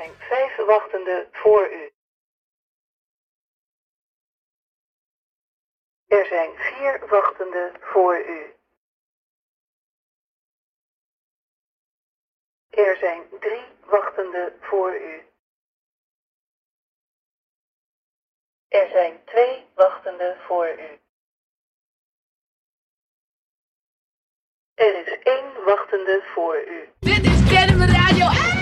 zijn 5 wachtenden voor u. Er zijn 4 wachtenden voor u. Er zijn 3 wachtenden voor u. Er zijn 2 wachtenden voor u. Er is 1 wachtende voor u. Dit is Kennemer Radio.